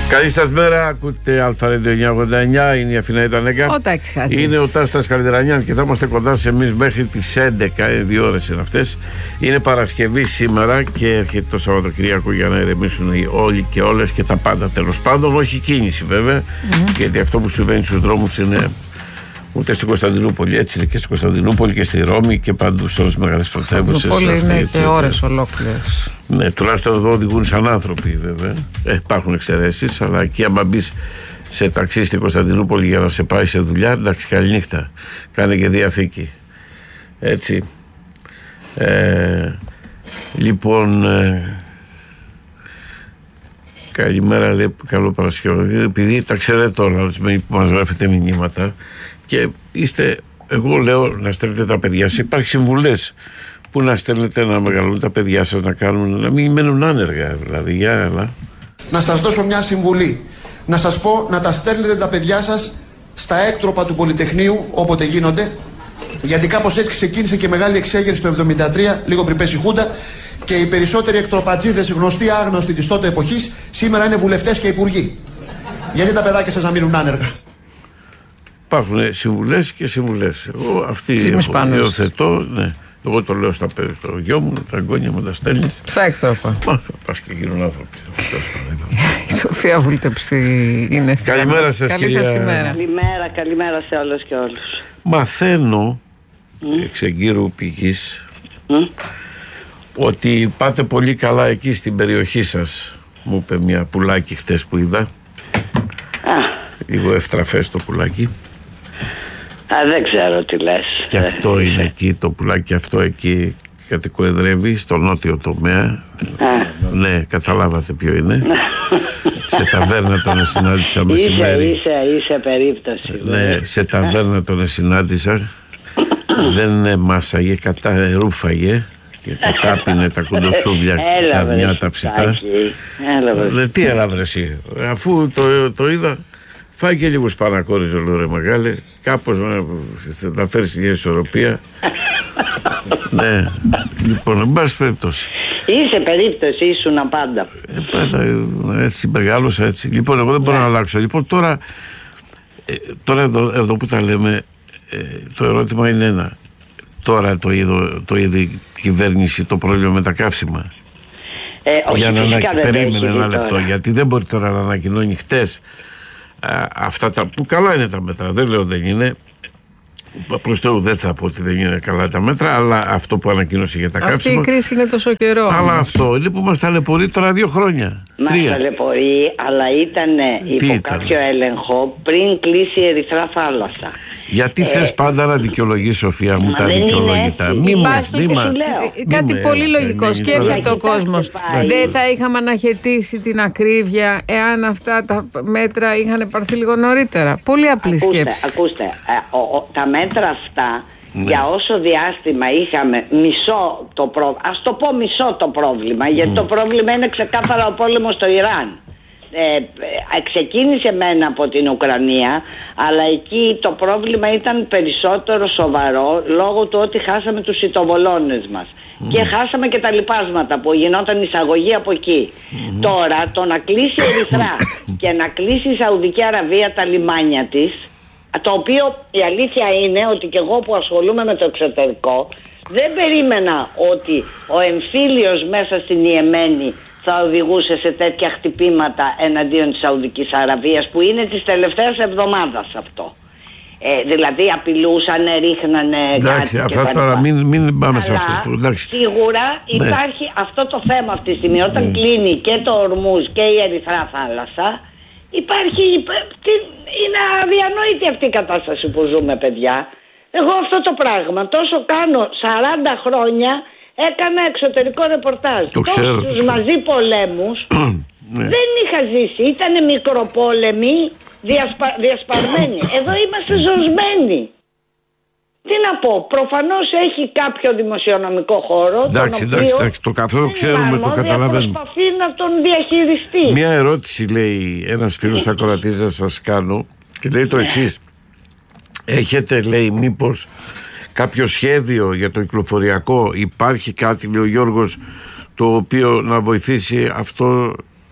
Καλή σας μέρα, ακούτε Α989, είναι η Αθηνά Ιτανέκα. Είναι ο Τάστας Καλδερανιάν και θα είμαστε κοντά σε εμείς μέχρι τις 11, 2 ώρες είναι αυτές. Είναι Παρασκευή σήμερα και έρχεται το Σαββατοκυριακό για να ηρεμήσουν όλοι και όλες και τα πάντα, τέλος πάντων. Όχι κίνηση βέβαια, γιατί αυτό που συμβαίνει στους δρόμους είναι ούτε στην Κωνσταντινούπολη, έτσι είναι και στην Κωνσταντινούπολη και στη Ρώμη και παντού σε όλες τις μεγάλες πρωτεύουσες. Πολύ είναι και ώρες ολόκληρες. Ναι, τουλάχιστον εδώ οδηγούν σαν άνθρωποι βέβαια. Υπάρχουν εξαιρέσεις, αλλά εκεί άμα μπεις σε ταξί στην Κωνσταντινούπολη για να σε πάει σε δουλειά, εντάξει, καληνύχτα. Κάνε και διαθήκη. Έτσι. Λοιπόν, καλημέρα, λέει, καλό Παρασκευή. Επειδή τα ξέρετε όλα που μας γράφετε μηνύματα και είστε, εγώ λέω να στέλνετε τα παιδιά σας. Υπάρχει συμβουλές που να στέλνετε να μεγαλούν τα παιδιά σας, να κάνουν, να μην μένουν άνεργα, δηλαδή. Για έλα. Να σας δώσω μια συμβουλή. Να σας πω να τα στέλνετε τα παιδιά σας στα έκτροπα του Πολυτεχνείου, όποτε γίνονται, γιατί κάπως έτσι ξεκίνησε και μεγάλη εξέγερση το 1973, λίγο πριν πέσει η Χούντα, και οι περισσότεροι εκτροπατζίδες, γνωστοί άγνωστοι της τότε εποχής, σήμερα είναι βουλευτές και υπουργοί. Γιατί τα παιδάκια σας να μείνουν άνεργα? Υπάρχουν συμβουλές και συμβουλές. Εγώ αυτή υιοθετώ, ναι. Εγώ το λέω στο γιο μου, τα εγγόνια μου τα στέλνει. Στα έκτροπα. Μα θα πας και γίνουν άνθρωποι. Η Σοφία Βούλτεψη είναι στην. Καλημέρα σας, καλή σας ημέρα. Καλημέρα σε όλες και όλους. Μαθαίνω εξ εγκύρου πηγής ότι πάτε πολύ καλά εκεί στην περιοχή σας. Μου είπε μια πουλάκι χτες που είδα. Λίγο ευτραφές το πουλάκι. Δεν ξέρω τι λες. Και αυτό είναι εκεί, το πουλάκι αυτό εκεί κατοικοεδρεύει στο νότιο τομέα. Ναι, καταλάβατε ποιο είναι. Σε ταβέρνα τον συνάντησα μεσημέρι. Είσαι περίπτωση. Ναι, σε ταβέρνα τον συνάντησα. Δεν μάσαγε, ρούφαγε και κατάπινε τα κουντοσούβλια και τα αρνιά τα ψητά. Τι έλαβε εσύ, αφού το είδα. Φάει και λίγο σπανακόριζο, λέω, ρε μεγάλε, κάπως να φέρεις μια ισορροπία. Ναι, λοιπόν, εν πάση περιπτώσει. Είσαι περίπτωση, ήσουν πάντα. Έτσι μεγάλωσα έτσι. Λοιπόν, εγώ δεν μπορώ να αλλάξω. Λοιπόν, τώρα εδώ που τα λέμε, το ερώτημα είναι ένα. Τώρα το είδε η κυβέρνηση το πρόβλημα με τα καύσιμα? Για να περίμενε ένα λεπτό, γιατί δεν μπορεί τώρα να ανακοινώνει χτες αυτά τα που καλά είναι τα μέτρα, δεν λέω δεν είναι, προς Θεού δεν θα πω ότι δεν είναι καλά τα μέτρα, αλλά αυτό που ανακοίνωσε για τα καύσιμα. Αυτή η κρίση είναι τόσο καιρό. Αλλά αυτό είναι που μας ταλαιπωρεί τώρα 2 χρόνια. Μας ταλαιπωρεί, αλλά ήταν υπό κάποιο έλεγχο πριν κλείσει η Ερυθρά Θάλασσα. Γιατί θες πάντα να δικαιολογείς, Σοφία μου, τα δικαιολόγητα? Μη μου κάτι πολύ λογικό. Σκέφτεται ο κόσμος. Δεν θα είχαμε αναχαιτήσει την ακρίβεια εάν αυτά τα μέτρα είχαν πάρθει λίγο νωρίτερα? Πολύ απλή σκέψη. Ακούστε, τα μέτρα αυτά, για όσο διάστημα είχαμε μισό το πρόβλημα, ας το πω μισό το πρόβλημα, γιατί το πρόβλημα είναι ξεκάθαρα ο πόλεμος στο Ιράν. Ξεκίνησε μένα από την Ουκρανία, αλλά εκεί το πρόβλημα ήταν περισσότερο σοβαρό λόγω του ότι χάσαμε τους σιτοβολώνες μας και χάσαμε και τα λιπάσματα που γινόταν εισαγωγή από εκεί. Τώρα το να κλείσει η Ερυθρά και να κλείσει η Σαουδική Αραβία τα λιμάνια της, το οποίο η αλήθεια είναι ότι και εγώ που ασχολούμαι με το εξωτερικό δεν περίμενα ότι ο εμφύλιος μέσα στην Ιεμένη θα οδηγούσε σε τέτοια χτυπήματα εναντίον της Σαουδικής Αραβίας, που είναι της τελευταίας εβδομάδας αυτό. Δηλαδή απειλούσαν, ρίχνανε. Εντάξει, αυτά τώρα μην πάμε σε αυτό. Σίγουρα υπάρχει αυτό το θέμα αυτή τη στιγμή. Όταν κλείνει και το Ορμούζ και η Ερυθρά Θάλασσα, υπάρχει. Είναι αδιανόητη αυτή η κατάσταση που ζούμε, παιδιά. Εγώ αυτό το πράγμα τόσο κάνω 40 χρόνια. Έκανα εξωτερικό ρεπορτάζ. Τόσους μαζί πολέμους δεν είχα ζήσει. Ήτανε μικροπόλεμοι διασπαρμένοι. Εδώ είμαστε ζωσμένοι. Τι να πω, προφανώς έχει κάποιο δημοσιονομικό χώρο. Εντάξει, το καθόλου ξέρουμε, το καταλαβαίνουμε. Προσπαθεί να τον διαχειριστεί. Μια ερώτηση, λέει ένας φίλος ακροατής, να σας κάνω, και λέει το εξής. Έχετε, λέει, μήπως κάποιο σχέδιο για το κυκλοφοριακό? Υπάρχει κάτι, λέει ο Γιώργος, το οποίο να βοηθήσει αυτό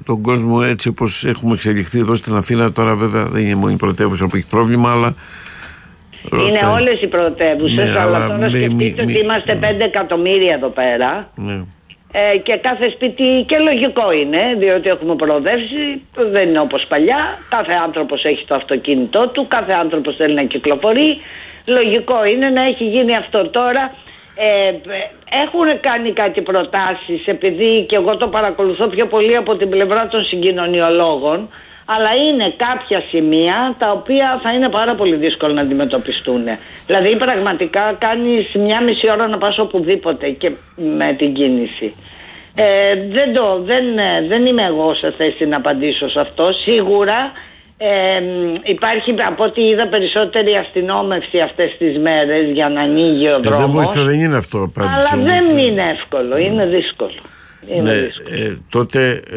τον κόσμο έτσι όπως έχουμε εξελιχθεί εδώ στην Αθήνα. Τώρα βέβαια δεν είναι μόνο η πρωτεύουσα που έχει πρόβλημα, αλλά είναι όλες οι πρωτεύουσες, αλλά τώρα σκεφτείτε ότι είμαστε 5 εκατομμύρια εδώ πέρα. Ναι. Και κάθε σπίτι, και λογικό είναι, διότι έχουμε προοδεύσει, δεν είναι όπως παλιά. Κάθε άνθρωπος έχει το αυτοκίνητό του, κάθε άνθρωπος θέλει να κυκλοφορεί. Λογικό είναι να έχει γίνει αυτό τώρα. Έχουν κάνει κάτι προτάσεις, επειδή και εγώ το παρακολουθώ πιο πολύ από την πλευρά των συγκοινωνιολόγων, αλλά είναι κάποια σημεία τα οποία θα είναι πάρα πολύ δύσκολο να αντιμετωπιστούν. Δηλαδή πραγματικά κάνεις 1,5 ώρα να πας οπουδήποτε και με την κίνηση. Δεν είμαι εγώ σε θέση να απαντήσω σε αυτό. Σίγουρα υπάρχει, από ό,τι είδα, περισσότερη αστυνόμευση αυτές τις μέρες για να ανοίγει ο δρόμος. Δεν είναι αυτό απάντηση. Αλλά δεν είναι εύκολο, είναι δύσκολο. Τότε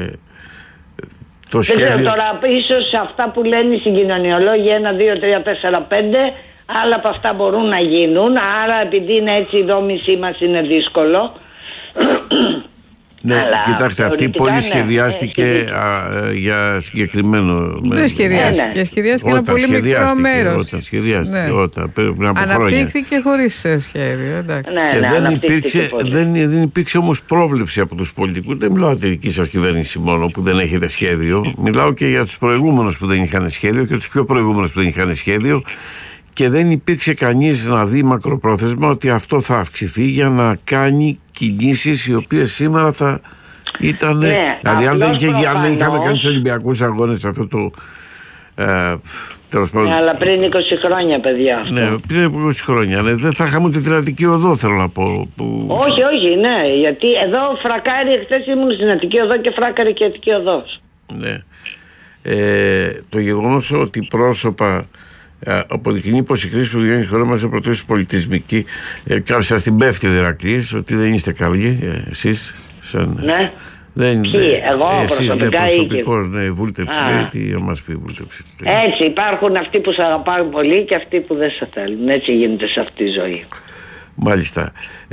το σχέδιο... Δεν ξέρω τώρα, ίσως αυτά που λένε οι συγκοινωνιολόγοι 1, 2, 3, 4, 5, άλλα από αυτά μπορούν να γίνουν. Άρα επειδή είναι έτσι η δόμησή μας είναι δύσκολο. Ναι, αλλά κοιτάξτε, αυτή πολύ σχεδιάστηκε για συγκεκριμένο. Δεν σχεδιάστηκε, σχεδιάστηκε ένα πολύ μικρό μέρος. Όταν σχεδιάστηκε, αναπτύχθηκε χωρίς σχέδιο. Εντάξει. Δεν υπήρξε όμως πρόβλεψη από τους πολιτικούς. Δεν μιλάω για τη δική σας κυβέρνηση μόνο που δεν έχετε σχέδιο. Μιλάω και για τους προηγούμενους που δεν είχαν σχέδιο και τους πιο προηγούμενους που δεν είχαν σχέδιο. Και δεν υπήρξε κανείς να δει μακροπρόθεσμα ότι αυτό θα αυξηθεί για να κάνει κινήσεις οι οποίες σήμερα θα ήταν. Ναι, δηλαδή, αν δεν είχαμε κάνει τους Ολυμπιακούς Αγώνες αυτό το. Ναι, αλλά πριν 20 χρόνια, παιδιά. Αυτό. Ναι, πριν 20 χρόνια. Ναι, δεν θα είχαμε την Αττική Οδό, θέλω να πω. Όχι, ναι. Γιατί εδώ φρακάρει, χθες ήμουν στην Αττική Οδό και φράκαρε και η Αττική Οδός. Ναι. Το γεγονός ότι πρόσωπα. Αποδεικνύει πως η κρίση που βγαίνει η χώρα μας είναι πρωτεύουσα πολιτισμική. Σας την πέφτει ο Ηρακλής ότι δεν είστε καλοί εσείς. Ναι. Εγώ προσωπικά ή η βούλτεψη λέει τι μας πει η βούλτεψη. Έτσι υπάρχουν αυτοί που σε αγαπάνε πολύ και αυτοί που δεν σε θέλουν. Έτσι γίνεται σε αυτή τη ζωή. Μάλιστα.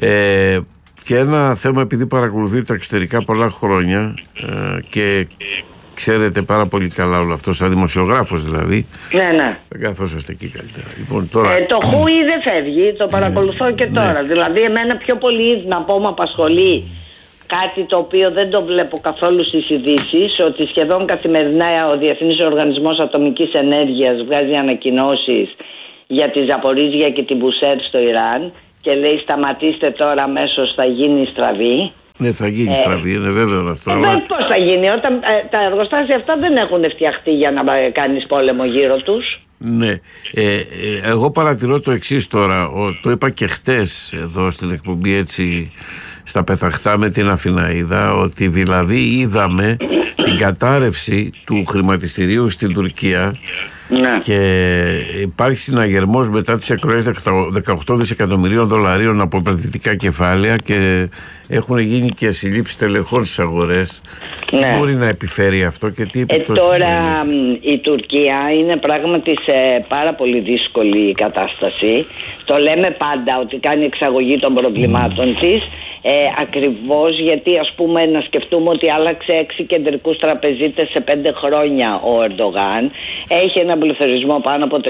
Και ένα θέμα, επειδή παρακολουθείτε τα εξωτερικά πολλά χρόνια και ξέρετε πάρα πολύ καλά όλο αυτό, σαν δημοσιογράφος δηλαδή. Ναι. Καθώς είστε εκεί καλύτερα. Λοιπόν, τώρα... το χούι δεν φεύγει, το παρακολουθώ και τώρα. Δηλαδή, εμένα πιο πολύ να πω με απασχολεί κάτι το οποίο δεν το βλέπω καθόλου στις ειδήσεις, ότι σχεδόν καθημερινά ο Διεθνής Οργανισμός Ατομικής Ενέργειας βγάζει ανακοινώσεις για τη Ζαπορίζια και την Μπουσέρ στο Ιράν και λέει σταματήστε τώρα, αμέσως θα γίνει στραβή. Ναι, θα γίνει στραβή, είναι βέβαιο αυτό. Πώς θα γίνει, όταν τα εργοστάσια αυτά δεν έχουν φτιαχτεί για να κάνεις πόλεμο γύρω τους. Ναι, εγώ παρατηρώ το εξής τώρα, το είπα και χτες εδώ στην εκπομπή έτσι στα πεταχτά με την Αθηναίδα, ότι δηλαδή είδαμε την κατάρρευση του χρηματιστηρίου στην Τουρκία. Ναι. Και υπάρχει συναγερμός μετά τις εκλογές 18 δισεκατομμυρίων δολαρίων από επενδυτικά κεφάλαια και έχουν γίνει και συλλήψεις τελεχών στις αγορές. Ναι. Τι μπορεί να επιφέρει αυτό και τι επιπτώσεις τώρα η Τουρκία είναι πράγματι σε πάρα πολύ δύσκολη κατάσταση. Το λέμε πάντα ότι κάνει εξαγωγή των προβλημάτων της. Ακριβώς γιατί, ας πούμε, να σκεφτούμε ότι άλλαξε 6 κεντρικούς τραπεζίτες σε 5 χρόνια ο Ερντογάν, έχει έναν πληθωρισμό πάνω από 30%.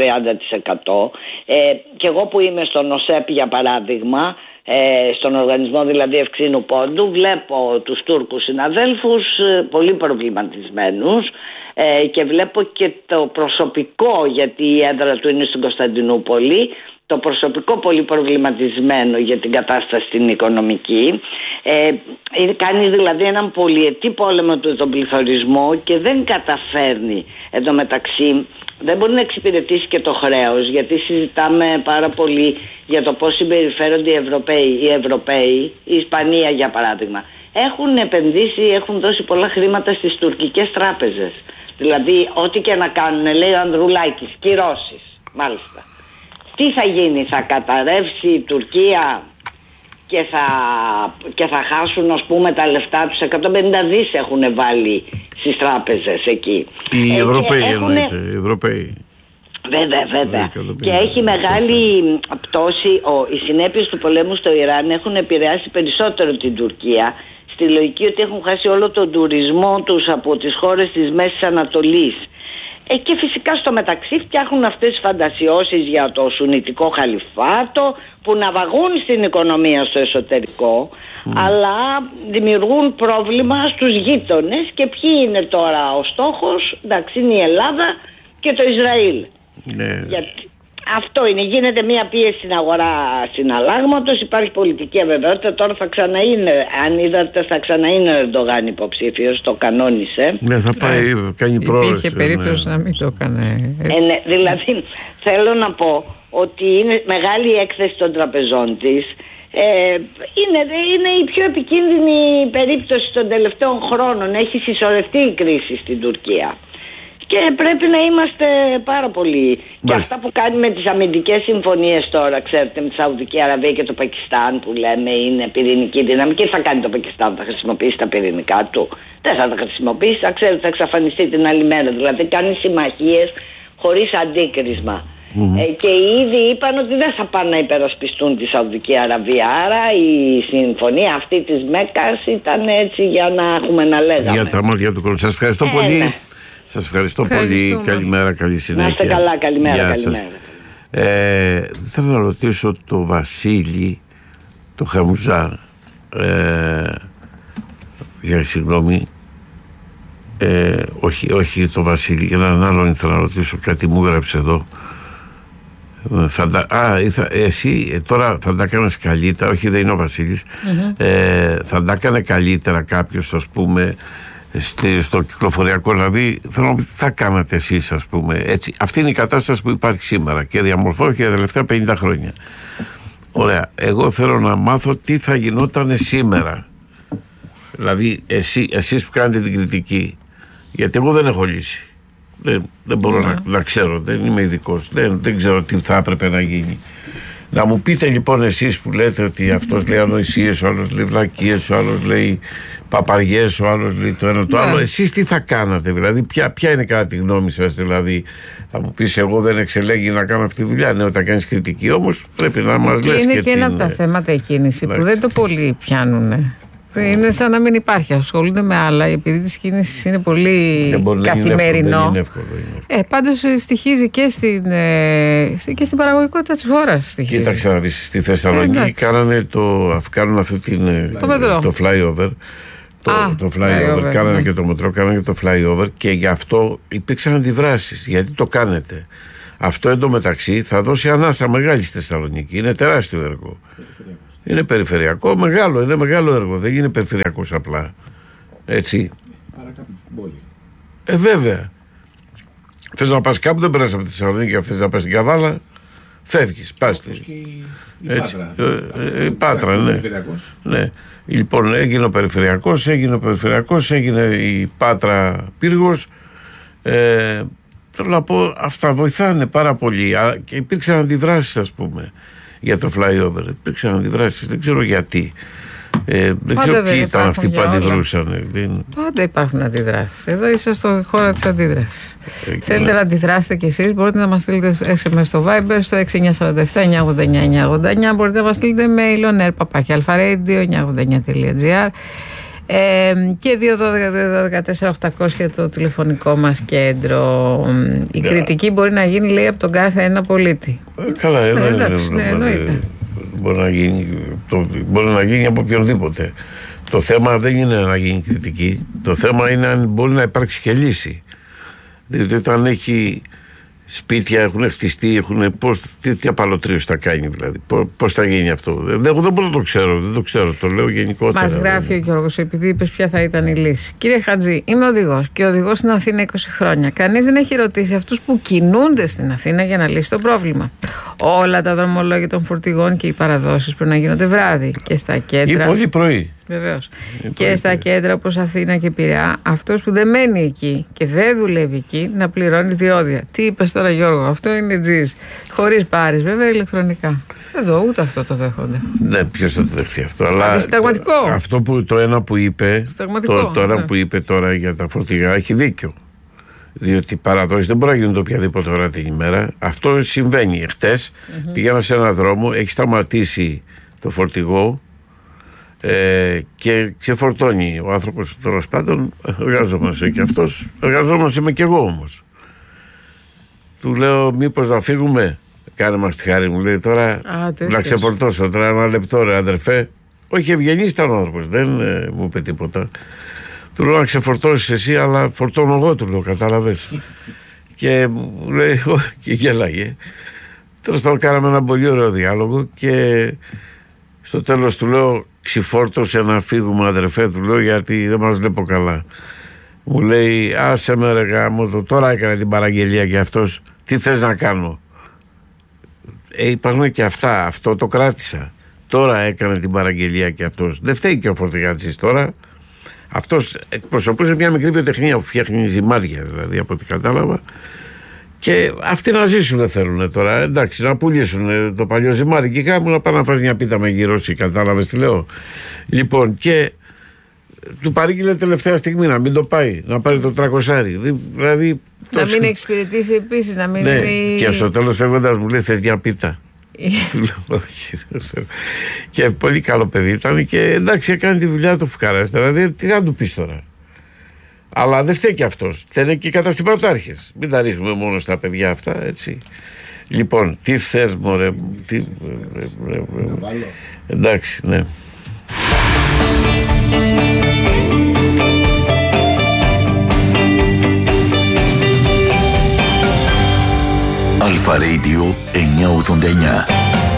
Και εγώ που είμαι στον ΟΣΕΠ για παράδειγμα, στον οργανισμό δηλαδή ευξήνου πόντου, βλέπω τους Τούρκους συναδέλφους πολύ προβληματισμένους και βλέπω και το προσωπικό, γιατί η έδρα του είναι στην Κωνσταντινούπολη, το προσωπικό πολύ προβληματισμένο για την κατάσταση την οικονομική. Κάνει δηλαδή έναν πολυετή πόλεμο του τον πληθωρισμό και δεν καταφέρνει εντωμεταξύ, δεν μπορεί να εξυπηρετήσει και το χρέος, γιατί συζητάμε πάρα πολύ για το πώς συμπεριφέρονται οι Ευρωπαίοι, η Ισπανία για παράδειγμα. Έχουν επενδύσει, έχουν δώσει πολλά χρήματα στις τουρκικές τράπεζες. Δηλαδή ό,τι και να κάνουν, λέει ο Ανδρουλάκης, κυρώσεις μάλιστα. Τι θα γίνει, θα καταρρεύσει η Τουρκία και θα χάσουν, ας πούμε, τα λεφτά τους? 150 δις έχουν βάλει στις τράπεζες εκεί. Οι Ευρωπαίοι εννοείται, οι Ευρωπαίοι. Βέβαια. Και έχει μεγάλη πτώση. Οι συνέπειες του πολέμου στο Ιράν έχουν επηρεάσει περισσότερο την Τουρκία, στη λογική ότι έχουν χάσει όλο τον τουρισμό τους από τις χώρες της Μέσης Ανατολής. Και φυσικά στο μεταξύ φτιάχνουν αυτές τις φαντασιώσεις για το σουνιτικό χαλιφάτο που ναυαγούν στην οικονομία στο εσωτερικό, αλλά δημιουργούν πρόβλημα στους γείτονες. Και ποιοι είναι τώρα ο στόχος? Εντάξει, είναι η Ελλάδα και το Ισραήλ. Γιατί αυτό είναι, γίνεται μια πίεση στην αγορά συναλλάγματος, υπάρχει πολιτική αβεβαιότητα. Τώρα θα ξαναείνε, αν είδατε, θα ξαναείνε ο Ερντογάν υποψήφιος, το κανόνισε. Ναι, θα πάει, κάνει πρόοδος. Υπήρχε περίπτωση να μην το έκανε έτσι. Ναι, δηλαδή θέλω να πω ότι είναι μεγάλη η έκθεση των τραπεζών της. Είναι η πιο επικίνδυνη περίπτωση των τελευταίων χρόνων. Έχει συσσωρευτεί η κρίση στην Τουρκία. Και πρέπει να είμαστε πάρα πολύ. Και αυτά που κάνει με τις αμυντικές συμφωνίες τώρα, ξέρετε, με τη Σαουδική Αραβία και το Πακιστάν, που λέμε είναι πυρηνική δύναμη. Και τι θα κάνει το Πακιστάν? Θα χρησιμοποιήσει τα πυρηνικά του? Δεν θα τα χρησιμοποιήσει, θα ξέρετε, θα εξαφανιστεί την άλλη μέρα. Δηλαδή κάνει συμμαχίες χωρίς αντίκρισμα. Και οι ίδιοι είπαν ότι δεν θα πάνε να υπερασπιστούν τη Σαουδική Αραβία. Άρα η συμφωνία αυτή της Μέκκας ήταν έτσι για να έχουμε να λέγαμε. Για τα μάτια του κόσμου. Σας ευχαριστώ πολύ. Ναι. Σας ευχαριστώ πολύ. Καλημέρα, καλή συνέχεια. Να είστε καλά, καλημέρα. Θέλω να ρωτήσω το Βασίλη, το Χαμουζά, για συγγνώμη, όχι το Βασίλη, έναν άλλον ήθελα να ρωτήσω, κάτι μου έγραψε εδώ. Εσύ τώρα θα τα κάνεις καλύτερα, όχι δεν είναι ο Βασίλης, θα τα έκανε καλύτερα κάποιος, ας πούμε, στο κυκλοφοριακό, δηλαδή θέλω να πει τι θα κάνατε εσείς, ας πούμε, έτσι. Αυτή είναι η κατάσταση που υπάρχει σήμερα και διαμορφώθηκε τα τελευταία 50 χρόνια. Ωραία, εγώ θέλω να μάθω τι θα γινόταν σήμερα, δηλαδή εσείς που κάνετε την κριτική, γιατί εγώ δεν έχω λύση, δεν μπορώ να ξέρω, δεν είμαι ειδικός, δεν ξέρω τι θα έπρεπε να γίνει. Να μου πείτε λοιπόν εσείς που λέτε ότι αυτός λέει ανοησίες, ο άλλος λέει βλακίες, ο άλλος λέει παπαριές, ο άλλος λέει το ένα το άλλο. Εσείς τι θα κάνατε, δηλαδή ποια είναι κατά τη γνώμη σας? Δηλαδή θα μου πεις εγώ δεν εξελέγει να κάνω αυτή τη δουλειά. Ναι, όταν κάνεις κριτική όμως πρέπει να μας λες. Είναι και ένα από τα θέματα η κίνηση που δεν το πολύ πιάνουν. Είναι σαν να μην υπάρχει, ασχολούνται με άλλα, επειδή τη κίνηση είναι πολύ καθημερινό. Πάντως στοιχίζει και στην παραγωγικότητα της χώρας. Κοίταξε να δεις, στη Θεσσαλονίκη κάνουν αυτό το flyover. Το flyover. Κάνανε και το μετρό, κάνανε και το flyover και γι' αυτό υπήρξαν αντιδράσεις. Γιατί το κάνετε? Αυτό εντωμεταξύ θα δώσει ανάσα μεγάλη στη Θεσσαλονίκη. Είναι τεράστιο έργο. Είναι περιφερειακό, είναι μεγάλο έργο. Δεν είναι περιφερειακός απλά. Έτσι. Παρακάτω στην πόλη. Βέβαια. Θες να πας κάπου, δεν περάσεις από τη Θεσσαλονίκη και θες να πας στην Καβάλα, φεύγεις. Πας. Η Πάτρα, ναι. Ναι. Λοιπόν, έγινε ο περιφερειακός, έγινε η Πάτρα Πύργος. Θέλω να πω, αυτά βοηθάνε πάρα πολύ. Και υπήρξαν αντιδράσεις, ας πούμε, για το flyover. Υπήρξαν αντιδράσεις, δεν ξέρω γιατί. Δεν ξέρω ποιοι ήταν αυτοί που αντιδρούσαν. Πάντα υπάρχουν αντιδράσεις. Εδώ είσαι στο χώρο της αντίδρασης. Θέλετε να αντιδράσετε κι εσείς, μπορείτε να μας στείλετε SMS στο Viber στο 6947-989-989. Μπορείτε να μας στείλετε mail onair@alpharadio989.gr και 212-4-800 το τηλεφωνικό μας κέντρο. Η κριτική μπορεί να γίνει, λέει, από τον κάθε ένα πολίτη. Καλά, εννοείται. Μπορεί να γίνει από οποιονδήποτε. Το θέμα δεν είναι να γίνει κριτική. Το θέμα είναι αν μπορεί να υπάρξει και λύση. Δηλαδή όταν έχει σπίτια, έχουν χτιστεί, τι απαλωτρίωση θα κάνει, δηλαδή. Πώς θα γίνει αυτό? Εγώ δεν μπορώ να το ξέρω, δεν το ξέρω, το λέω γενικότερα. Μας γράφει ο Γιώργος, επειδή είπες ποια θα ήταν η λύση. Κύριε Χατζή, είμαι οδηγός και οδηγός στην Αθήνα 20 χρόνια. Κανείς δεν έχει ρωτήσει αυτούς που κινούνται στην Αθήνα για να λύσει το πρόβλημα. Όλα τα δρομολόγια των φορτηγών και οι παραδόσεις πρέπει να γίνονται βράδυ και στα κέντρα. Ή πολύ πρωί. Βεβαίως. Και στα κέντρα όπως Αθήνα και Πειραιά, αυτός που δεν μένει εκεί και δεν δουλεύει εκεί να πληρώνει διόδια. Τι είπες τώρα, Γιώργο? Αυτό είναι τζιζ. Χωρίς πάρεις, βέβαια, ηλεκτρονικά. Ούτε αυτό το δέχονται. Ναι, ποιος θα το δεχτεί αυτό? Αλλά αντισυνταγματικό. Το ένα που είπε, που είπε τώρα για τα φορτηγά έχει δίκιο. Διότι παραδόσεις δεν μπορεί να γίνονται οποιαδήποτε ώρα την ημέρα. Αυτό συμβαίνει. Χτες πήγαινα σε έναν δρόμο, έχει σταματήσει το φορτηγό και ξεφορτώνει ο άνθρωπος. Τέλος πάντων, εργαζόμαστε και αυτός, εργαζόμαστε είμαι και εγώ όμως. Του λέω, μήπως να φύγουμε? Κάνε μας τη χάρη, μου λέει, τώρα να ξεφορτώσω τώρα ένα λεπτό, ρε αδερφέ. Όχι, ευγενής ήταν ο άνθρωπος, δεν μου είπε τίποτα. Του λέω, να ξεφορτώσεις εσύ, αλλά φορτώνω εγώ, του λέω, κατάλαβες? Και μου λέει, και γέλαγε. Τέλος πάντων, κάναμε ένα πολύ ωραίο διάλογο και στο τέλος του λέω, ξεφόρτωσε να φύγουμε, αδερφέ, του λέω, γιατί δεν μας βλέπω καλά. Μου λέει, άσε με ρε γάμο, τώρα έκανε την παραγγελία και αυτός, τι θες να κάνω? Υπάρχουν και αυτά, αυτό το κράτησα. Τώρα έκανε την παραγγελία και αυτός. Δεν φταίει και ο φορτηγάτης τώρα. Αυτός εκπροσωπούσε μια μικρή βιοτεχνία που φτιάχνει ζυμάρια, δηλαδή, από ό,τι κατάλαβα. Και αυτοί να ζήσουν δεν θέλουν τώρα. Εντάξει, να πουλήσουν το παλιό ζυμάρι και κάπου να πάνε να φας μια πίτα με γύρωση. Κατάλαβες τι λέω? Λοιπόν, και του παρήγγειλε τελευταία στιγμή να μην το πάει, να πάρει το 300. Δηλαδή. Να μην εξυπηρετήσει επίσης, να μην. Ναι, και στο τέλος φεύγοντας μου λέει, θες μια πίτα? Του λέω, όχι. Και πολύ καλό παιδί ήταν και εντάξει, έκανε τη δουλειά του φουκάρας. Δηλαδή, τι να του πεις τώρα? Αλλά δεν φταίει και αυτός. Φταίνε και οι καταστηματάρχες. Μην τα ρίχνουμε μόνο στα παιδιά αυτά, έτσι. Λοιπόν, τι θες, μωρέ? Εντάξει, ναι. Αλφα Radio 989.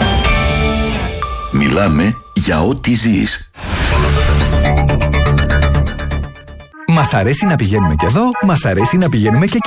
Μιλάμε για ό,τι ζεις. Μας αρέσει να πηγαίνουμε και εδώ, μας αρέσει να πηγαίνουμε και εκεί.